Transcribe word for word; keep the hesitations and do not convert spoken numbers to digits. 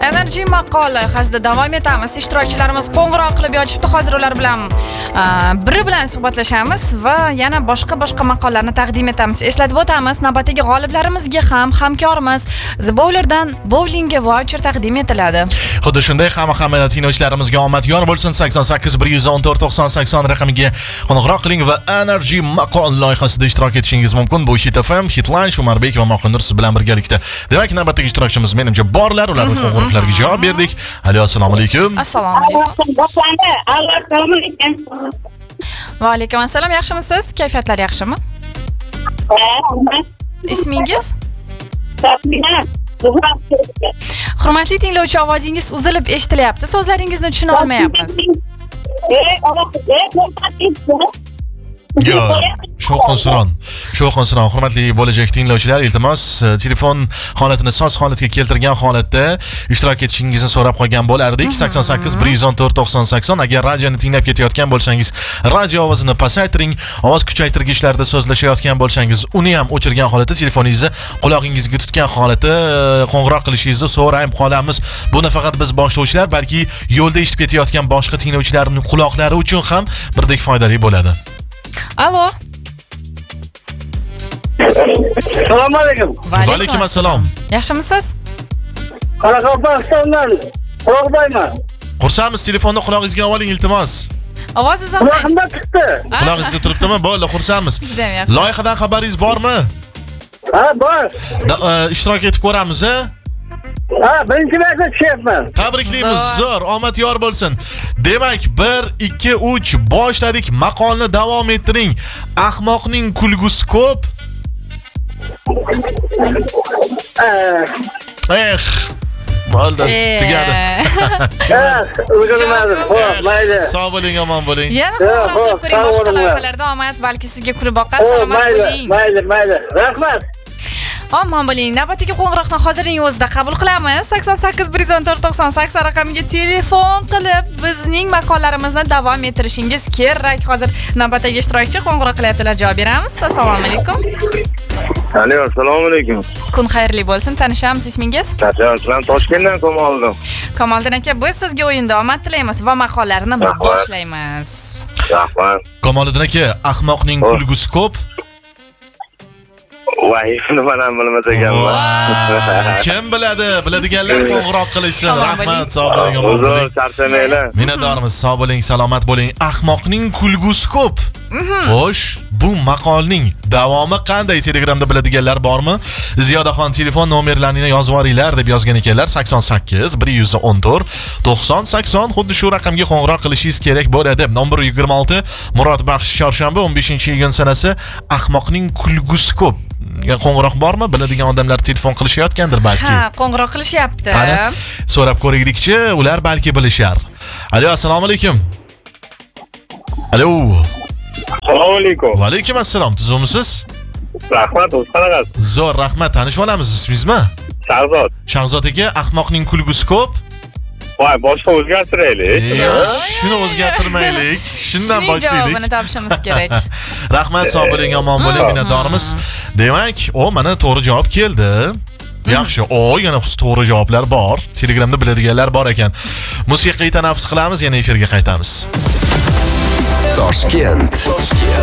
Energy maqol loyihasida davom etamiz. Ishtirokchilarimiz qo'ng'iroq qilib yozishibdi. Hozir ular bilan biri bilan suhbatlashamiz va yana boshqa-boshqa maqollarni taqdim etamiz. Eslatib o'tamiz, navbatdagi g'oliblarimizga ham hamkorimiz The Bowler'dan bowling voucher taqdim etiladi. Xuddi shunday hamma-hamma tinglovchilarimizga omad yor bo'lsin. sakson sakkiz bir yuz o'n to'rt to'qson sakson raqamiga qo'ng'iroq qiling va Energy maqol loyihasida ishtirok etishingiz mumkin. Bu Hit F M, Hitline, Shumarbek va Moqinur siz bilan birgalikda. Demak, navbatdagi ishtirokchimiz menimcha borlar, ularning qo'ng'iroqlariga javob berdik. Alo, assalomu alaykum. Assalomu alaykum. Va alaykum assalom. Yaxshimisiz? Kayfiyatlar yaxshimi? Ismingiz? Hurmatli tinglovchi, ovozingiz uzilib eshitilyapti. So'zlaringizni tushuna olmayapmiz. Yo, shovqin-suron. Shovqin-suron. Hurmatli bo'lajak tinglovchilar, iltimos telefon holatini soz holatga keltirgan holatda ishtirok etishingizni so'rab qolgan bo'lardik. sakson sakkiz bir yuz o'n to'rt to'qson sakson. Agar radioni tinglab ketayotgan bo'lsangiz, radio ovozini pasaytiring. Ovoz kuchaytirgichlarda so'zlashayotgan bo'lsangiz, uni ham o'chirgan holatda telefoningizni qulog'ingizga tutgan holatda qo'ng'iroq qilishingizni so'rayib qolamiz. Buni faqat biz boshlovchilar, balki yo'lda eshitib ketayotgan boshqa tinglovchilarning quloqlari uchun ham birdek foydali bo'ladi. Alo. Assalomu alaykum. Va alaykum assalom. Yaxshimisiz? Qoraqalpog'istondan Qo'rg'bayman. Xursandmiz, telefonni qulog'ingizga oling iltimos. Ovoz uzilmaydi. Quloqimda chiqdi. Qulog'ingizda turibdimi? Bo'ldi, xursandmiz. Juda yaxshi. Loyihadan xabaringiz bormi? Ha, bor. Ishtirok etib ko'ramiz, a? Ha, birinchi marta tushyapman. Tabriklaymiz, zo'r, omad yor bo'lsin. Demak, bir ikki uch boshladik. Maqolni davom ettiring. Ahmoqning kulgusi ko'p. Eh. Bo'ldi, tugadi. Ha, o'rganmadim. Xo'p, mayli. Sog' bo'ling, omon bo'ling. Yana qo'ng'iroq qiling, boshqa loyihalarda omad, balki sizga kulib boqar. Salomat bo'ling. Mayli, mayli. Rahmat. Omon bo'ling. Navbatdagi qo'ng'iroqni hozirning o'zida qabul qilamiz. sakson sakkiz bir yuz o'n to'rt to'qson sakson raqamiga telefon qilib bizning maqollarimizni davom ettirishingiz kerak. Hozir navbatdagi ishtirokchi qo'ng'iroq qilyaptilar, javob beramiz. Assalomu alaykum. Alo, assalomu alaykum. Kun xayrli bo'lsin. Tanishamiz, ismingiz? Tasavvurchilar Toshkentdan Kamoliddin. Kamoliddin aka, biz sizga o'yinda omad tilaymiz va maqollarni boshlaymiz. Rahmat. Kamoliddin aka, ahmoqning kulgusi ko'p. Voy, nima ham bilmas ekanman. Kim biladi? Biladiganlar qo'ng'iroq qilishsin. Rahmat, sog' bo'ling, omon Uzr, bo'ling. charchamanglar. Minnatdormiz, sog' bo'ling, salomat bo'ling. Ahmoqning kulgusi ko'p. Xo'sh, bu maqolning davomi qanday? Telegramda biladiganlar bormi? Ziyodaxon telefon nomerlarini yozib yuboringlar deb yozgan ekanlar. sakson sakkiz bir yuz o'n to'rt to'qson sakson. Xuddi shu raqamga qo'ng'iroq qilishingiz kerak bo'ladi. Nomer yigirma olti Murod Baxsh, chorshanba o'n beshinchi iyun sanasi. Ahmoqning kulgusi ko'p. Qo'ng'iroq bormi? Biladigan odamlar telefon qilishayotgandir balki. Ha, qo'ng'iroq qilishyapti. Qani, so'rab ko'raylikchi, ular balki bilishar. Alo, assalomu alaykum. Alo. Assalomu alaykum. Va alaykum assalom. Tuzumisiz? Rahmat, o'z qanaqasiz? Zo'r, rahmat. Tanishib olamiz, ismingizmi? Shahzod. Shahzod aka, ahmoqning kulgusi ko'p. Voy, boshqa o'zgartiraylik. Shuni o'zgartirmaylik. Shundan boshlaylik. Javobini topishimiz kerak. Rahmat, sog' bo'ling, omon bo'ling, minnatdormiz. Demak, o mana to'g'ri javob keldi. Yaxshi, o yana to'g'ri javoblar bor. Telegramda biladiganlar bor ekan. Musiqiy tanaffus qilamiz, yana efirga qaytamiz. Toshkent.